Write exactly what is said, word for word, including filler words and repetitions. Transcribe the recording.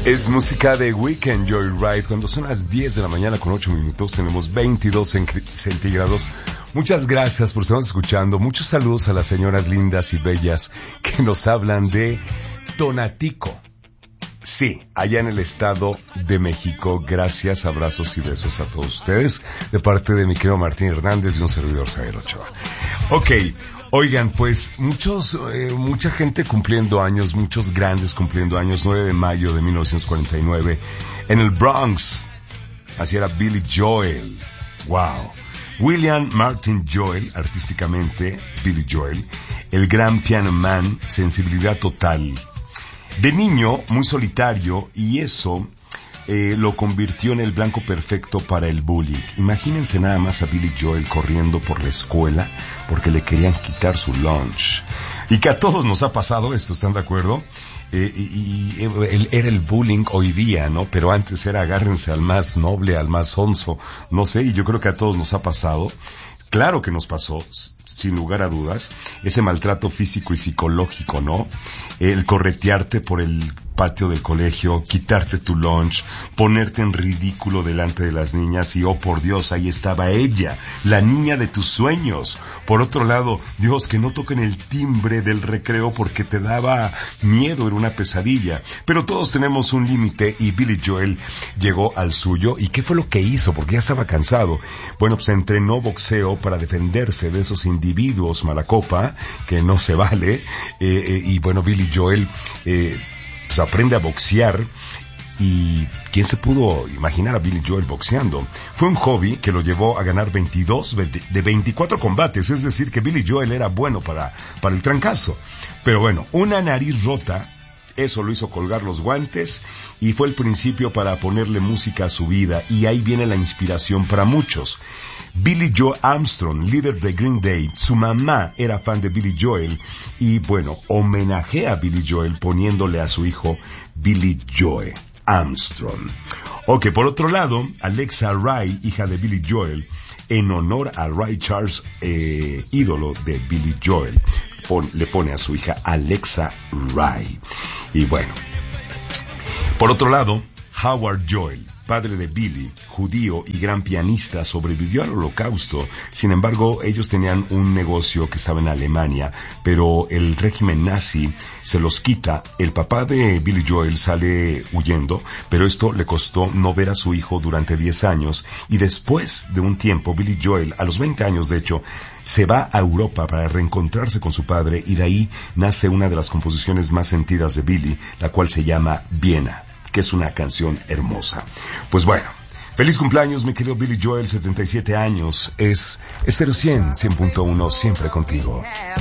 Es música de Weekend Joyride. Cuando son las diez de la mañana con ocho minutos, tenemos veintidós centígrados. Muchas gracias por estarnos escuchando. Muchos saludos a las señoras lindas y bellas que nos hablan de Tonatico. Sí, allá en el Estado de México. Gracias, abrazos y besos a todos ustedes de parte de mi querido Martín Hernández y un servidor Sael Ochoa. Ok, oigan, pues muchos, eh, mucha gente cumpliendo años, muchos grandes cumpliendo años. Nueve de mayo de mil novecientos cuarenta y nueve en el Bronx. Así era Billy Joel. Wow. William Martin Joel, artísticamente Billy Joel, el gran piano man, sensibilidad total. De niño, muy solitario, y eso eh, lo convirtió en el blanco perfecto para el bullying. Imagínense nada más a Billy Joel corriendo por la escuela porque le querían quitar su lunch. Y que a todos nos ha pasado esto, ¿están de acuerdo? Eh, y, y el, era el bullying hoy día, ¿no? Pero antes era agárrense al más noble, al más sonso, no sé, y yo creo que a todos nos ha pasado. Claro que nos pasó, sin lugar a dudas, ese maltrato físico y psicológico, ¿no? El corretearte por el patio del colegio, quitarte tu lunch, ponerte en ridículo delante de las niñas y, oh por Dios, ahí estaba ella, la niña de tus sueños. Por otro lado, Dios, que no toquen el timbre del recreo porque te daba miedo, era una pesadilla. Pero todos tenemos un límite y Billy Joel llegó al suyo. ¿Y qué fue lo que hizo? Porque ya estaba cansado. Bueno, pues entrenó boxeo para defenderse de esos individuos malacopa, que no se vale. Eh, eh, y bueno, Billy Joel eh, pues aprende a boxear. ¿Y quién se pudo imaginar a Billy Joel boxeando? Fue un hobby que lo llevó a ganar veintidós de veinticuatro combates, es decir, que Billy Joel era bueno para, para el trancazo. Pero bueno, una nariz rota, eso lo hizo colgar los guantes y fue el principio para ponerle música a su vida, y ahí viene la inspiración para muchos. Billy Joe Armstrong, líder de Green Day, su mamá era fan de Billy Joel y bueno, homenajea a Billy Joel poniéndole a su hijo Billy Joe Armstrong. Ok, por otro lado, Alexa Ray, hija de Billy Joel, en honor a Ray Charles, eh, ídolo de Billy Joel, pon, le pone a su hija Alexa Ray. Y bueno, por otro lado, Howard Joel, padre de Billy, judío y gran pianista, sobrevivió al Holocausto. Sin embargo, ellos tenían un negocio que estaba en Alemania, pero el régimen nazi se los quita. El papá de Billy Joel sale huyendo, pero esto le costó no ver a su hijo durante diez años. Y después de un tiempo, Billy Joel, a los veinte años de hecho, se va a Europa para reencontrarse con su padre, y de ahí nace una de las composiciones más sentidas de Billy, la cual se llama Viena, que es una canción hermosa. Pues bueno, feliz cumpleaños, mi querido Billy Joel, setenta y siete años. Es Estéreo cien, cien punto uno, siempre contigo.